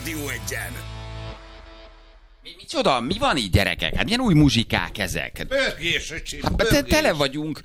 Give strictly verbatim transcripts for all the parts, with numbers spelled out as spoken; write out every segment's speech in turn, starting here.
Rádió Egyen. Mi, micsoda? Mi van így, gyerekek? Hát milyen új muzsikák ezek? Pörgés, öcsém, Hát pörgés. te, tele vagyunk.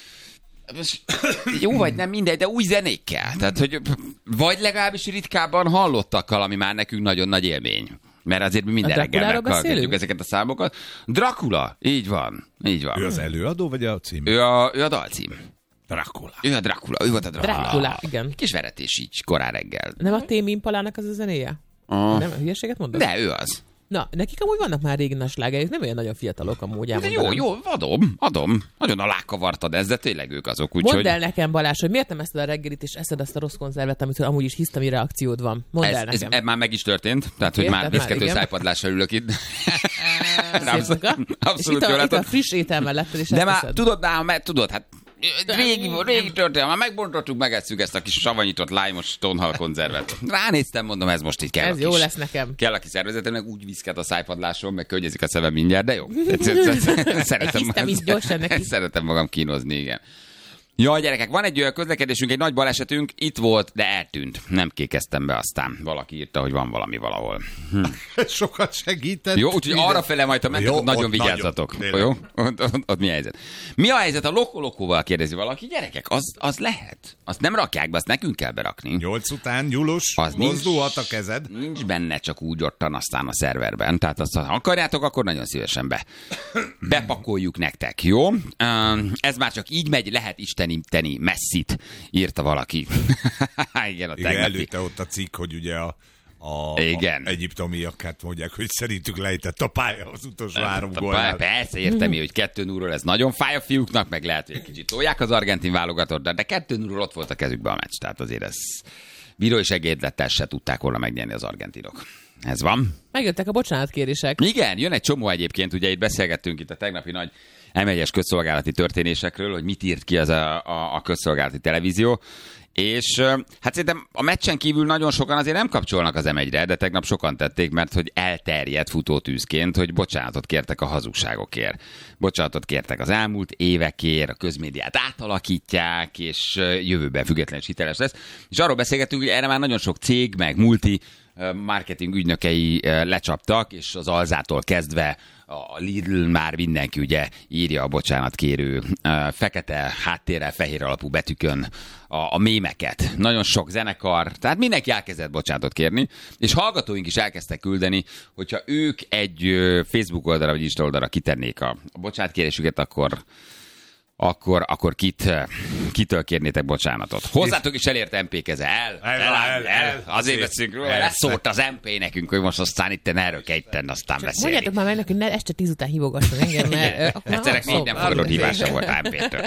Jó vagy nem mindegy, de új zenékkel. Tehát, hogy vagy legalábbis ritkábban hallottakkal, ami már nekünk nagyon nagy élmény. Mert azért mi minden reggel meghallgatjuk ezeket a számokat. Dracula, így van. Így van. Ő az előadó, vagy a cím? Ő a, ő a dalcím. Dracula. Ő a Dracula, ő volt a Dracula. Dracula, igen. Kis veretés így korán reggel. Nem a Tame Impalának az a zenéje? Ah. Nem, hülyeséget mondod? De ő az. Na, nekik amúgy vannak már régi nagy slágerek, nem olyan nagyon fiatalok amúgy. De jó, jó, adom, adom. Nagyon alákavartad ezzel, tényleg ők azok. Úgy, Mondd hogy... el nekem, Balázs, hogy miért nem eszed a reggelit, és eszed azt a rossz konzervet, amit amúgy is hisztami reakciód van. Mondd Ez, el ez, nekem. ez már meg is történt, tehát hogy Érted? már Már viszkető igen. szájpadlással ülök itt. Szép munka. Abszolút és jól itt a, itt a látod. friss étel melletted, és De ezt már eszed. tudod, már, mert tudod, hát régi, régi történet, már megbontottuk, megesszük ezt a kis savanyított lájmos tonhal konzervet. Ránéztem, mondom, ez most így kell. Ez a jó kis- lesz nekem. Kell, aki szervezetemnek úgy viszket a szájpadláson, meg könnyezik a szemem mindjárt, de jó. Szeretem, Hiszem is gyorsan neki. szeretem magam kínozni, igen. Jaj, gyerekek, van egy olyan közlekedésünk, egy nagy balesetünk, itt volt, de eltűnt. Nem kékeztem be aztán. Valaki írta, hogy van valami valahol. Sokat segített. Jó, úgyhogy Minden- arra fele majd, ha mentek, Jó, ott nagyon ott vigyázzatok. nagyon, Jó? Ott, ott, ott mi a helyzet? Mi a helyzet a lokolokóval, kérdezi valaki? Gyerekek, az, az lehet. Azt nem rakják be, azt nekünk kell berakni. Nyolc után, Gyulus, Az nincs- mozdulhat a kezed. Nincs benne csak úgy ottan aztán a szerverben. Tehát azt, ha akarjátok, akkor nagyon szívesen be. Bepakoljuk nektek, jó? Üm, Ez már csak így megy, lehet isteníteni messzit, írta valaki. Igen, a Igen, tegnapi. előtte ott a cikk, hogy ugye a, a, Igen. a egyiptomiak hát mondják, hogy szerintük lejtett a pálya az utolsó három Hát, gólnál. persze, értem én, hogy kettő nullról ez nagyon fáj a fiúknak, meg lehet, hogy egy kicsit tolják az argentin válogatott, de kettő nullról ott volt a kezükben a meccs, tehát azért ez bírói segédlettel se tudták volna megnyerni az argentinok. Ez van. Megjöttek a bocsánatkérések. Igen, jön egy csomó egyébként, ugye itt beszélgettünk itt a tegnapi nagy em egyes közszolgálati történésekről, hogy mit írt ki az a, a, a közszolgálati televízió, és hát szerintem a meccsen kívül nagyon sokan azért nem kapcsolnak az em egyre, de tegnap sokan tették, mert hogy elterjedt futótűzként, hogy bocsánatot kértek a hazugságokért. Bocsánatot kértek az elmúlt évekért, a közmédiát átalakítják, és jövőben független és hiteles lesz. És arról beszélgettünk, hogy erre már nagyon sok cég, meg multi marketing ügynökei lecsaptak, és az Alzától kezdve a Lidl már mindenki ugye írja a bocsánatkérő fekete háttérrel, fehér alapú betűkön a, a mémeket. Nagyon sok zenekar, tehát mindenki elkezdett bocsánatot kérni, és hallgatóink is elkezdtek küldeni, hogyha ők egy Facebook oldalra vagy Insta oldalra kitennék a, a bocsánatkérésüket, akkor akkor, akkor kit, kitől kérnétek bocsánatot? Hozzátok is elért em pé keze. El, el, el, el, el. Azért beszélünk róla, leszólt az em pé nekünk, hogy most aztán itt erről kell itten aztán beszélni. Mondjátok már meg neki, hogy ne este tíz után hívogasson engem, mert... Egyszerek még nem fogadott hívása volt em pé-től.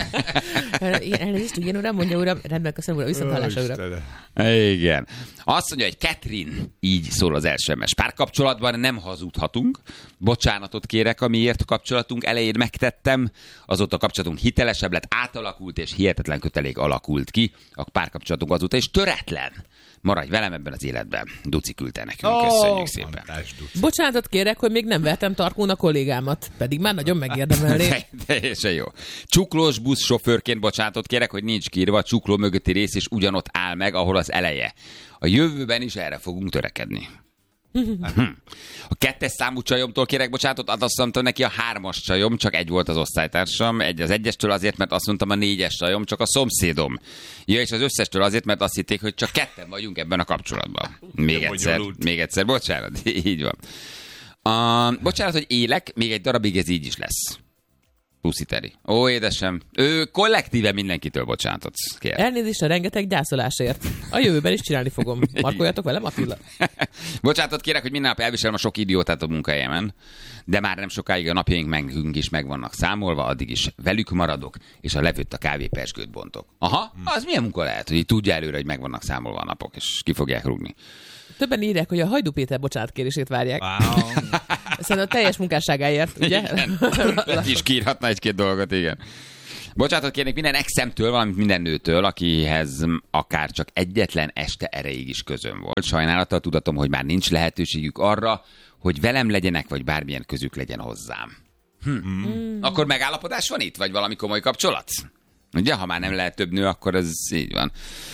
Elnézést, igen, uram, mondja, uram, rendben, köszönöm, uram, viszont hallásra, uram. Igen. Azt mondja, hogy Catherine, így szól az első em es. Párkapcsolatban nem hazudhatunk. Bocsánatot kérek, amiért a kapcsolatunk elején megtettem. Azóta a kapcsolatunk hitelesebb lett, átalakult, és hihetetlen kötelék alakult ki. A párkapcsolatunk azóta is töretlen. Maradj velem ebben az életben. Duci küldte nekünk. Ó, Köszönjük szépen. fantás, Duci. Bocsánatot kérek, hogy még nem vertem tarkón a kollégámat, pedig már nagyon megérdemelné. De- Teljesen jó. Csuklós busz sofőrként bocsánatot kérek, hogy nincs kiírva, a csukló mögötti rész is ugyanott áll meg, ahol az eleje. A jövőben is erre fogunk törekedni. Hm. A kettes számú csajomtól kérek bocsánatot, azt mondtam neki a hármas csajom, csak egy volt az osztálytársam, egy az egyestől azért, mert azt mondtam a négyes csajom, csak a szomszédom. Ja, és az összestől azért, mert azt hitték, hogy csak ketten vagyunk ebben a kapcsolatban. Még De egyszer, bonyolult. még egyszer, bocsánat, így van. Uh, bocsánat, hogy élek, még egy darabig ez így is lesz. Puszi Teri. Ó, édesem. Ő kollektíve mindenkitől bocsánatot kér. Elnézést a rengeteg gyászolásért. A jövőben is csinálni fogom. Markoljatok velem, Attila? Bocsánatot kérek, hogy minden nap elviselem a sok idiótát a munkahelyemen, de már nem sokáig a napjaink megünk is meg vannak számolva, addig is velük maradok, és a levőtt a kávépezsgőt bontok. Aha, az milyen munka lehet, hogy így tudja előre, hogy meg vannak számolva a napok, és ki fogják rúgni. Többen írják, hogy a Hajdú Péter bocsánatkérését várják. Wow. Szerintem a teljes munkásságáért, ugye? Ki is kiírhatna egy-két dolgot, igen. Bocsánatot kérnék minden exemtől, valamint minden nőtől, akihez akár csak egyetlen este erejéig is közöm volt. Sajnálattal tudatom, hogy már nincs lehetőségük arra, hogy velem legyenek, vagy bármilyen közük legyen hozzám. Hm. Hmm. Akkor megállapodás van itt? Vagy valami komoly kapcsolat? Ugye, ha már nem lehet több nő, akkor ez így van.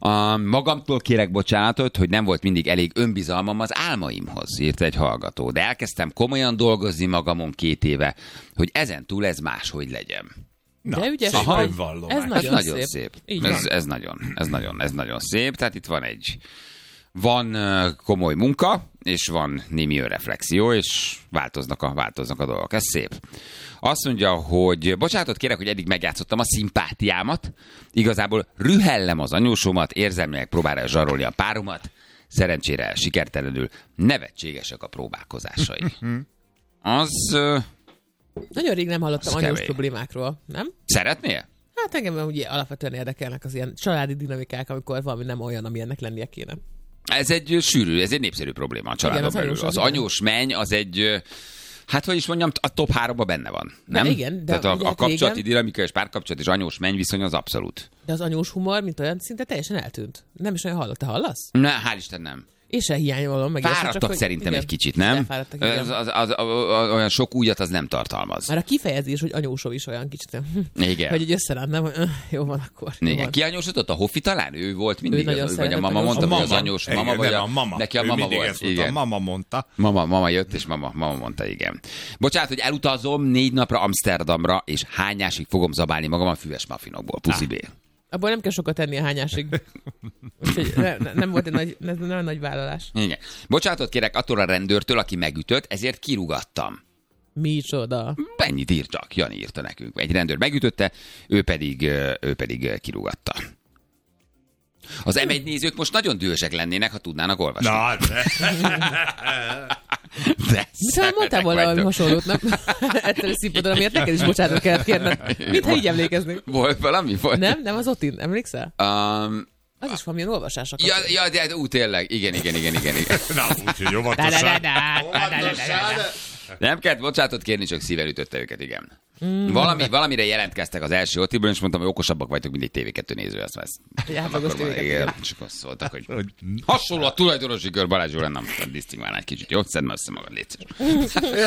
A magamtól kérek bocsánatot, hogy nem volt mindig elég önbizalmam az álmaimhoz, írt egy hallgató. De elkezdtem komolyan dolgozni magamon két éve, hogy ezen túl ez máshogy legyen. Na, De ügyes szép vagy. önvallomás. Ez Ez nagyon, nagyon szép. szép. Így Ez, van. ez, nagyon, ez, nagyon, ez nagyon szép. Tehát itt van egy van uh, komoly munka, és van némi önreflexió, és változnak a, változnak a dolgok. Ez szép. Azt mondja, hogy bocsánatot kérek, hogy eddig megjátszottam a szimpátiámat, igazából rühellem az anyósomat, érzelmileg próbálja zsarolni a páromat, szerencsére sikertelenül nevetségesek a próbálkozásai. Az... Uh, Nagyon rég nem hallottam Az anyós kemény. problémákról, nem? szeretnél? Hát engem ugye alapvetően érdekelnek az ilyen családi dinamikák, amikor valami nem olyan, ami ennek lennie kéne. Ez egy sűrű, ez egy népszerű probléma a családon Igen, az belül. anyós, Az az anyós menny az egy, ö, hát hogy is mondjam, a top háromban benne van. Nem? igen, de Tehát a, ugye a kapcsolati régen- dinamika és párkapcsolat és anyós menny viszony az abszolút. De az anyós humor, mint olyan, szinte teljesen eltűnt. Nem is olyan hallott. Te hallasz? Ne, hál' Isten nem. Én se hiányolom meg. ilyesmi, Fáradtak csak, hogy szerintem igen, egy kicsit, nem? elfáradtak, igen. Az, az, az, az, az, olyan sok újat az nem tartalmaz. Már a kifejezés, hogy anyósó is olyan kicsit, Igen. hogy egy összeránt, nem, hogy öh, jó van akkor. Jó Igen. van. Ki anyósodott? A Hoffi talán? Ő volt mindig? nagyon Az, vagy a szeretett mama anyós. mondta, A hogy az anyós Igen, mama, vagy nem, a, a mama. neki a Ő mama mindig volt. ezt mondta, Igen. a mama mondta. Mama, mama jött, és mama, mama mondta, igen. Bocsánat, hogy elutazom négy napra Amsterdamra, és hányásig fogom zabálni magam a füves muffinokból. Puszi B. Abból nem kell sokat tenni a hányásig. Úgyhogy ne, ne, nem volt egy nagy, ne, nem nagy vállalás. Igen. Bocsánatot kérek attól a rendőrtől, aki megütött, ezért kirúgattam. Micsoda. Ennyit írt csak, Jani írta nekünk. Egy rendőr megütötte, ő pedig, ő pedig kirúgatta. Az em egy nézők most nagyon dühösek lennének, ha tudnának olvasni. Na, de. De Mintha mondtál volna valami vagytok. hasonlót, nem? Ettől a színpadon, amiért neked is bocsánatot kellett kérned. Mintha így emlékeznék. Volt valami? Volt? Nem? Nem az Otin? Emlékszel? Um, Az is valamilyen olvasások. ja, ja, de ú, tényleg. Igen, igen, igen, igen, igen. Na, úgyhogy Da, da, da, óvatosan. da, da, da, da, da, da. Nem kellett bocsánatot kérni, csak szíven ütötte őket, igen. Mm. Valami, valamire jelentkeztek az első Otiből, és mondtam, hogy okosabbak vagytok, mint egy té vé kettő néző, azt vesz. Egy átlagos Akkor té vé kettő. igen, csak azt szóltak, hogy hasonló a tulajdonosi kör, Balázs jó lenne, nem disztingválná egy kicsit. Jó, szedd már össze magad, légy szíves.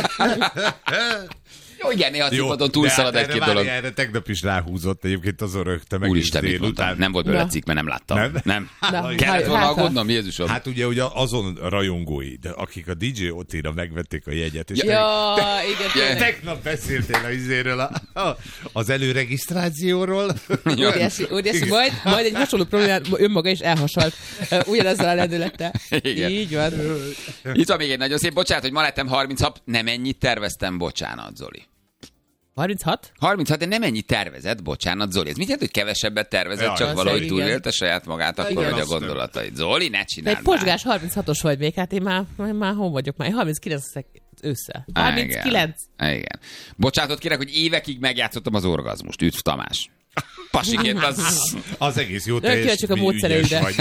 Jó, igen, néha a színpadon túlszalad de hát egy-két erre dolog. várj, erre tegnap is ráhúzott, egyébként azon rögtem egész Úristen, mit mondtam? délután. Nem volt belőle Na. cikk, mert nem láttam. Nem? Nem. Na, Kellett volna hát, ha- aggódnom, Jézusom. Hát ugye, ugye azon rajongói, de akik a dé dzsé Otira megvették a jegyet, és Ja, igen, Ja. tényleg. tegnap beszéltél a izéről, a, a, az előregisztrációról. Ja. Óriási, óriási. Majd, majd egy hasonló problémát önmaga is elhasalt uh, ugyanezzel a lendülettel. Igen. Így van. Itt van még egy nagyon szép, bocsánat, hogy ma lettem harminchat, nem ennyit terveztem, bocsánat, Zoli. harminchat? harminchat, de nem ennyit tervezett, bocsánat, Zoli. Ez mit jelent, hogy kevesebbet tervezett, Jaj, csak az valahogy igen. túlélte saját magát, akkor Igen. vagy a Azt nem. gondolatait. Zoli, ne De csináld egy pocsgás harminchatos vagy még, hát én már, már, már hol vagyok már? Én harminckilenc leszek ősszel. már. harminckilenc. Igen. Igen. Bocsánatot kérek, hogy évekig megjátszottam az orgazmust. Üdv Tamás. Pasiként az... Az egész jó Örökké teljes, csak a ügyes módszereidre. vagy.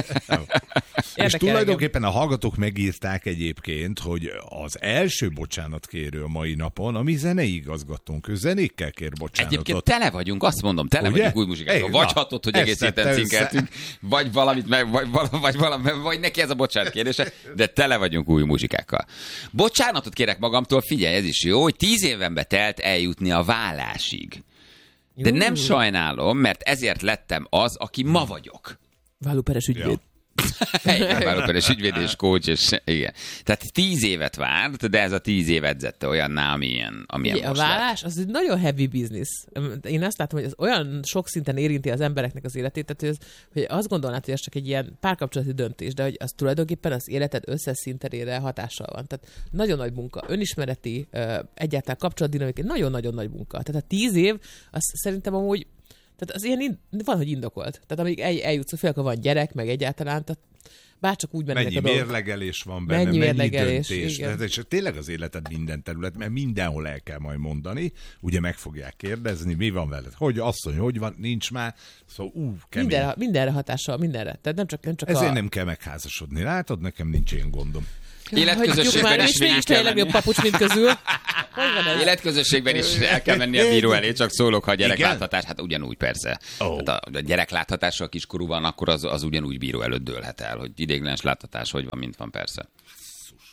És Érdekel tulajdonképpen a hallgatók megírták egyébként, hogy az első bocsánatkérő a mai napon a mi zenei igazgatónk, ő zenékkel kér bocsánatot. Egyébként tele vagyunk, azt mondom, tele Ugye? vagyunk új muzsikákkal. Ej, Vagy na, hatod, hogy ezt egész héten szedte össze. cinkeltünk, vagy valamit meg, vagy, vala, vagy, valami, vagy neki ez a bocsánat kérdése, de tele vagyunk új muzsikákkal. Bocsánatot kérek magamtól, figyelj, ez is jó, hogy tíz évenbe telt eljutni a vállásig. De nem sajnálom, mert ezért lettem az, aki ma vagyok. Vállóperes ügyvéd. Ja. Igen, vállóperes ügyvéd és coach, és igen. Tehát tíz évet várt, de ez a tíz év edzette olyanná, amilyen, amilyen Ugye, a most lett. vállás az egy nagyon heavy business. Én azt látom, hogy ez olyan sok szinten érinti az embereknek az életét, tehát hogy, ez, hogy azt gondolnád, hogy ez csak egy ilyen párkapcsolati döntés, de hogy az tulajdonképpen az életed összes szinterére hatással van. Tehát nagyon nagy munka, önismereti, ö, egyáltalán kapcsolatdinamikai, nagyon-nagyon nagy munka. Tehát a tíz év, az szerintem amúgy, tehát az ilyen, ind- van, hogy indokolt. Tehát amíg el, eljutsz, fél, akkor van gyerek, meg egyáltalán, tehát bárcsak úgy mennek Mennyi a dolgok. mérlegelés van benne, Mennyi mennyi, mérlegelés, döntés. igen. Tehát, és tényleg az életed minden terület, mert mindenhol el kell majd mondani, ugye meg fogják kérdezni, mi van veled, hogy asszony, hogy van, nincs már, szóval ú, kemény. Mindenre, mindenre hatással, mindenre. Tehát nem csak, nem csak Ezért a... nem kell megházasodni, látod, nekem nincs ilyen gondom. Életközösségben Hagyjuk már, is és végig mégis te kell a legjobb menni. papucs, mint közül. Hogy van ez? Életközösségben is el kell menni a bíró elé, csak szólok, ha a gyerekláthatás, hát ugyanúgy persze. Ó. Hát a, a gyerekláthatás, a kiskorú van, akkor az, az ugyanúgy bíró előtt dőlhet el, hogy ideiglenes láthatás, hogy van, mint van, persze.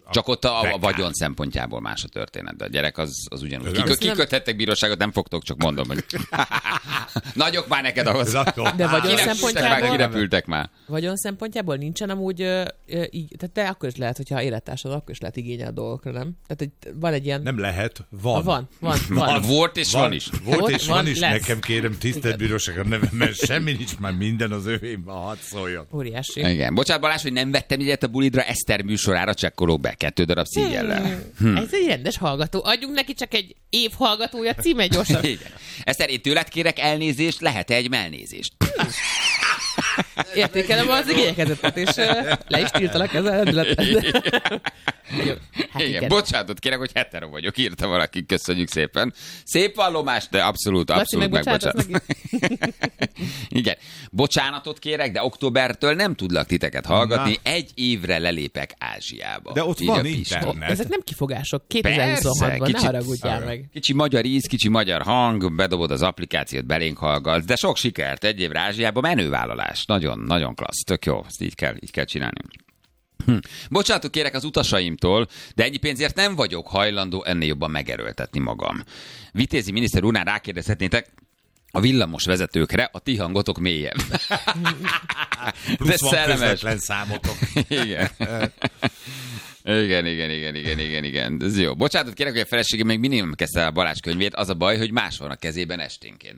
Csak ott a, a vagyon szempontjából más a történet, de a gyerek az, az ugyanúgy. Kik, kiköthettek bíróságot, nem fogtok, csak mondom, hogy nagyok már neked ahhoz. De vagyon szempontjából... Kirepültek már. Vagyon szempontjából nincsen amúgy ö, ö, így, tehát te akkor is lehet, hogyha élettársad, akkor is lehet igényel a dolgokra, nem? Tehát egy, van egy ilyen... Nem lehet, van. Ah, van, van, van. van. Volt és van, van is. Volt, volt és van, van is, lesz. Nekem kérem, tisztelt bíróság a nevem, mert semmi nincs, már minden az övémben, hadd szóljon. Óriási. Igen. Bocsánat, Balázs, hogy nem vettem ilyet a bulidra, Eszter műsorára csekkolok be, kettő darab szígyellel. Hmm. Ez egy rendes hallgató. Adjunk neki csak egy év hallgatója, címe gyorsan. Igen. Eszter, én tőled kérek elnézést, lehet-e egy melnézést? Értékelem az igényekezetet, és uh, le is tiltalak ezzel a rendületet. Hát igen, igen. Bocsánatot kérek, hogy hetero vagyok, írta valaki, köszönjük szépen. Szép vallomás, de abszolút, abszolút megbocsánatot. Igen, bocsánatot kérek, de októbertől nem tudlak titeket hallgatni, Na. egy évre lelépek Ázsiába. De ott így van internet. Ezek nem kifogások, kétezer-huszonhatban, ne haragudjál szar. meg. Kicsi magyar íz, kicsi magyar hang, bedobod az applikációt, belénk hallgatsz, de sok sikert, egy évre Ázsiába, menővállalás, nagyon, nagyon klassz, tök jó, ezt így kell, így kell csinálni. Hm. Bocsánatot kérek az utasaimtól, de ennyi pénzért nem vagyok hajlandó ennél jobban megerőltetni magam. Vitézi miniszter úrnál rákérdezhetnétek a villamos vezetőkre, a ti hangotok mélyen. Plusz van közvetlen számotok. Igen. Igen, igen, igen, igen, igen, igen. Ez jó. Bocsánatot kérek, hogy a feleségem még mindig nem kezdte el a Balázs könyvét, az a baj, hogy más van a kezében esténként.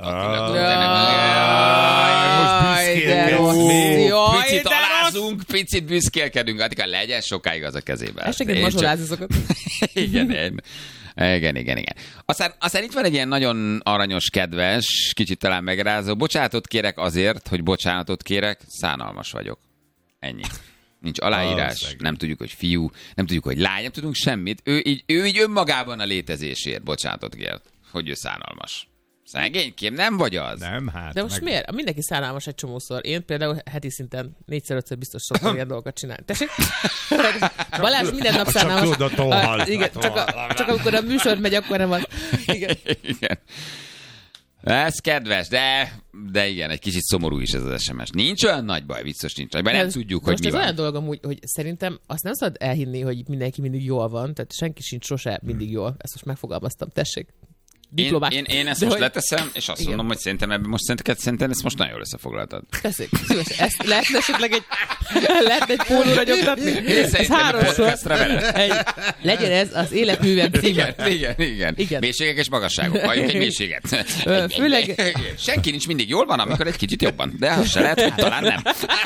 Picit alázunk, picit büszkélkedünk, Attika, legyen sokáig az a kezében. Esténként mazsoláz azokat. Igen, igen, igen, igen. Aztán, aztán itt van egy ilyen nagyon aranyos, kedves, kicsit talán megrázó. Bocsánatot kérek azért, hogy bocsánatot kérek, szánalmas vagyok. Ennyi. Nincs aláírás, oh, nem tudjuk, hogy fiú, nem tudjuk, hogy lány, nem tudunk semmit. Ő így, ő így önmagában a létezésért bocsánatot kért, hogy ő szánalmas. Szegénykém, nem vagy az? Nem, hát. De most meg... miért? Mindenki szánalmas egy csomószor. Én például heti szinten négyszer-ötször biztos szoktam ilyen dolgokat csinálni. Tessék? Balázs minden nap szánalmas. Csak tudod, tohal. Igen, csak, a, csak amikor a műsor megy, akkor nem az. Igen. Igen. Ez kedves, de, de igen, egy kicsit szomorú is ez az es em es. Nincs olyan nagy baj, biztos nincs nagy baj, nem ez, tudjuk, hogy mi van. Most ez van. olyan dolog amúgy, hogy szerintem azt nem szabad elhinni, hogy mindenki mindig jól van, tehát senki sincs sose mindig jól. Ezt most megfogalmaztam, tessék. Én, én, én ezt de most hogy... leteszem, és azt igen. mondom, hogy szerintem ebben most szerintem, szerintem ezt most nagyon jól összefoglaltad. Tessék, szívesen. Ezt lehetne esetleg egy, lehetne egy pólóra nyomtatni? Én szerintem a podcastra vele. Egy, legyen ez az életművem címe. Igen, igen, igen, igen. Mélységek és magasságok. Halljunk egy mélységet. Egy, Főleg... egy, egy, senki nincs mindig jól van, amikor egy kicsit jobban. De az se lehet, hogy talán nem.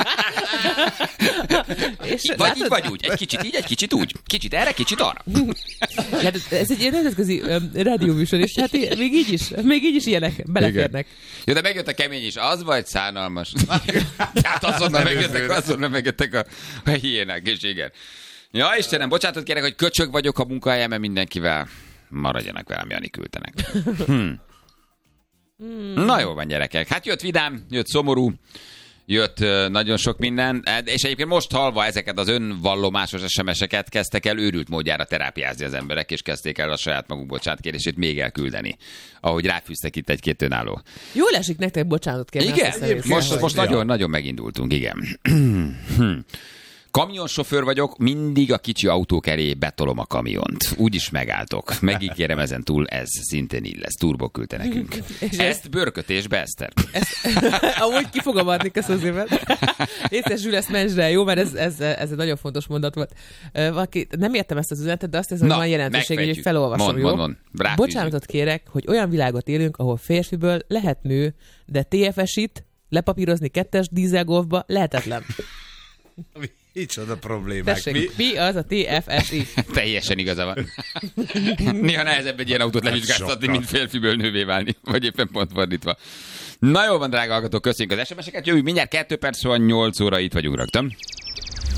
És vagy látod? Így, vagy úgy. Egy kicsit így, egy kicsit úgy. Kicsit erre, kicsit arra. Ez egy nemzetközi rádióműsor, és hát még így is, még így is ilyenek beleférnek. Jó, de megjött a kemény is, az vagy szánalmas. Hát azonnal megjöttek, azonnal megjöttek a, a hiénák, és igen. Ja, Istenem, bocsánatot kérek, hogy köcsög vagyok a munkahelyemen mindenkivel. Maradjanak velem, Jani küldtenek. Hm. Na jó van, gyerekek. Hát jött vidám, jött szomorú, jött nagyon sok minden, és egyébként most halva ezeket az önvallomásos es em es-eket kezdtek el őrült módjára terápiázni az emberek, és kezdték el a saját maguk bocsánatkérését még elküldeni. Ahogy ráfűztek itt egy-két önálló. Jól esik nektek bocsánatot kérni. Igen, most, most nagyon, nagyon megindultunk, igen. Kamionsofőr vagyok, mindig a kicsi autók elé betolom a kamiont. Úgyis megálltok. Megígérem, ezen túl ez szintén így lesz. Turbo küldte nekünk. Ezt bőrkötésbe, Eszter. Amúgy ki fogom adni, köszönöm szépen. Észesül ezt mensre, jó? Mert ez, ez, ez egy nagyon fontos mondat volt. Valaki, nem értem ezt az üzenetet, de azt hiszem, hogy van jelentőség, hogy felolvasom, mond, jó? Mond, mond. Bocsánatot kérek, hogy olyan világot élünk, ahol férfiből lehet nő, de té ef es-it lepapírozni kettes dízelgolfba lehetetlen. Micsoda problémák. Tessék, mi? mi az a té ef es i? Teljesen igaza van. Néha nehezebb egy ilyen autót levizsgáztatni, mint férfiből nővé válni. Vagy éppen pont fordítva. Na jó van, drága hallgatók, köszönjük az es em es-eket. Jövő mindjárt kettő perc van, nyolc óra, itt vagyunk rögtön.